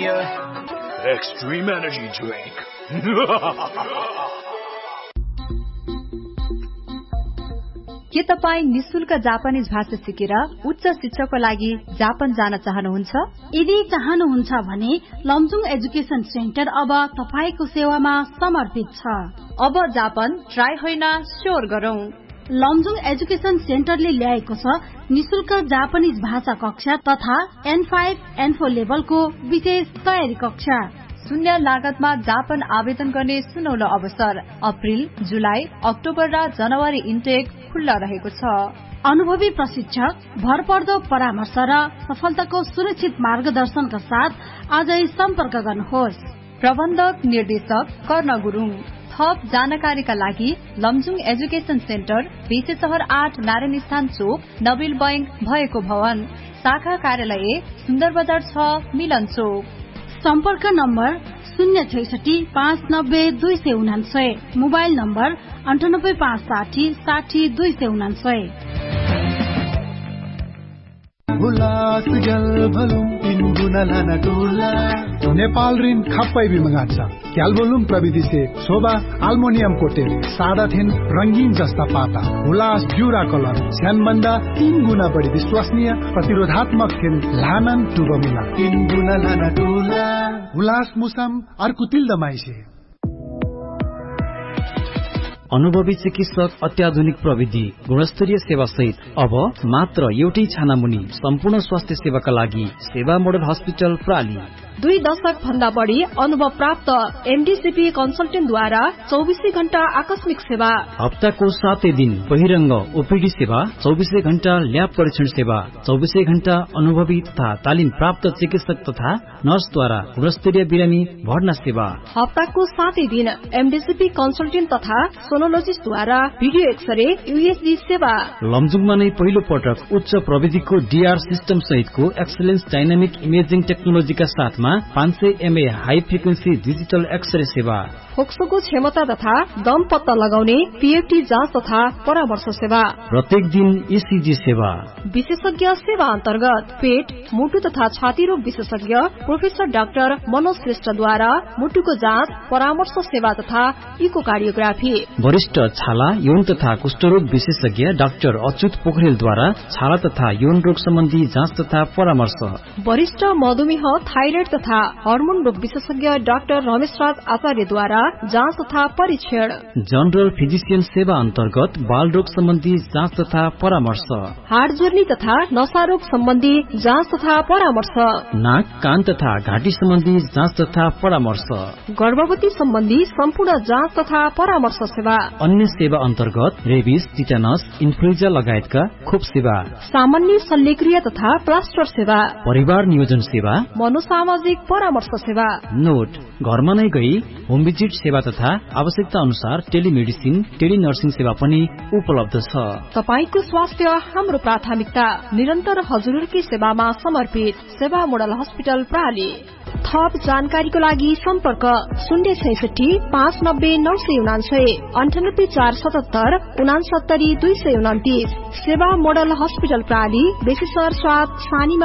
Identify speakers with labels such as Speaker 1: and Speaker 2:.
Speaker 1: Swasnia Extreme Energy Drink.
Speaker 2: के तपाईँ निशुल्क जापानिज भाषा सिकेर उच्च शिक्षाको लागि जापान जान चाहनुहुन्छ?
Speaker 3: यदि चाहनुहुन्छ भने लमजुङ एजुकेशन सेन्टर अब तपाईको सेवामा समर्पित छ।
Speaker 2: अब जापान ट्राई होइन स्योर गरौं।
Speaker 3: लमजुङ एजुकेशन सेन्टरले ल्याएको छ निशुल्क जापानिज भाषा कक्षा तथा N5, N4 लेभलको विशेष तयारी कक्षा।
Speaker 2: शून्य लागतमा जापान आवेदन गर्ने सुनौलो अवसर। अप्रिल, जुलाई, अक्टोबर र जनवरी इन्टेक खुल्ला रहेको छ।
Speaker 3: अनुभवी प्रशिक्षक, भरपर्दो परामर्श र सफलताको सुरक्षित मार्गदर्शनका साथ आजै सम्पर्क गर्नुहोस्।
Speaker 2: प्रबन्धक निर्देशक कर्ण गुरुङ। थप जानकारीका लागि लमजुङ एजुकेशन सेन्टर बीसी सहर 8 नारायण स्थान चोक नबिल बैंक भएको भवन, शाखा कार्यालय सुन्दर बजार 6 मिलन चोक।
Speaker 3: सम्पर्क नम्बर 066 590 299, मोबाइल नम्बर 98 560 60 299।
Speaker 4: हुलास गल भलुम इन्गुना लाना टोला नेपाल ऋण खप्पै बिमगान छ। ख्याल बोलुम प्रविधि से शोभा अल्मुनियम कोटेड सादा थिन रंगीन जस्ता पाता हुलास जुरा कलर स्यानभन्दा 3 गुना बढी विश्वसनीय प्रतिरोधात्मक थिन लानन टुबमुला इन्गुना लाना टोला हुलास मुसम अर्कुतिल दमाइसे।
Speaker 5: अनुभवी चिकित्सक, अत्याधुनिक प्रविधि, गुणस्तरीय सेवा सहित अब मात्र एउटै छाना मुनि सम्पूर्ण स्वास्थ्य सेवाका लागि सेवा मोडल हस्पिटल प्राली।
Speaker 6: 2 दशक भन्दा बढी अनुभव प्राप्त एमडीसीपी कन्सल्टेन्टद्वारा 24 घण्टा आकस्मिक सेवा।
Speaker 5: हप्ताको 7 दिन बहिरंग ओपीडी सेवा, 24 घण्टा ल्याब परीक्षण सेवा, 24 घण्टा अनुभवी तथा तालिम प्राप्त चिकित्सक तथा नर्सद्वारा गुणस्तरीय बिरामी भर्ना सेवा।
Speaker 6: हप्ताको 7 दिन एमडीसीपी कन्सल्टेन्ट तथा सोनोलोजिस्टद्वारा भिडियो एक्सरे यूएसजी सेवा।
Speaker 5: लमजुङमा नै पहिलो पटक उच्च प्रविधिको डीआर सिस्टम सहितको एक्सलेन्स डाइनामिक इमेजिङ टेक्नोलोजीका साथमा 500 MA high frequency digital x-ray सेवा।
Speaker 6: फोक्सोको क्षमता तथा दम पत्ता लगाउने पीएफटी जाँच तथा परामर्श सेवा।
Speaker 5: प्रत्येक दिन ईसीजी सेवा।
Speaker 6: विशेषज्ञ सेवा अन्तर्गत पेट, मुटु तथा छाती रोग विशेषज्ञ प्रोफेसर डाक्टर मनोज श्रेष्ठद्वारा मुटुको जाँच, परामर्श सेवा तथा इकोकार्डियोग्राफी।
Speaker 5: वरिष्ठ छाला, यौन तथा कुष्ठरोग विशेषज्ञ डाक्टर अच्युत पोखरेलद्वारा छाला तथा यौन रोग सम्बन्धी जाँच तथा परामर्श।
Speaker 6: वरिष्ठ मधुमेह, थाइरोइड तथा हर्मोन रोग विशेषज्ञ डाक्टर रमेश राज आचार्यद्वारा जाँच तथा परीक्षण।
Speaker 5: जनरल फिजिशियन सेवा अन्तर्गत बाल रोग सम्बन्धी जाँच तथा परामर्श।
Speaker 6: हाड जोर्नी तथा नशा रोग सम्बन्धी जाँच तथा परामर्श।
Speaker 5: नाक, कान तथा घाँटी सम्बन्धी जाँच तथा परामर्श।
Speaker 6: गर्भवती सम्बन्धी सम्पूर्ण जाँच तथा परामर्श सेवा।
Speaker 5: अन्य सेवा अन्तर्गत रेबिस, टिटानस, इन्फ्लुएन्जा लगायतका खोप सेवा।
Speaker 6: सामान्य शल्यक्रिया तथा प्लास्टर सेवा।
Speaker 5: परिवार नियोजन सेवा।
Speaker 6: मनोसामाजिक परामर्श सेवा।
Speaker 5: नोट, घरमा नै गई होम भिजिट सेवा तथा आवश्यकता अनुसार टेलिमेडिसिन, टेलिनर्सिङ सेवा पनि उपलब्ध छ।
Speaker 6: तपाईको स्वास्थ्य हाम्रो प्राथमिकता। निरन्तर हजुरकै सेवामा समर्पित सेवा मोडल हस्पिटल प्राली। थप जानकारीको लागि सम्पर्क 066 590 999, 98 477 69 229। सेवा मोडल हस्पिटल प्राली, बेसी सहर 7 सानीमा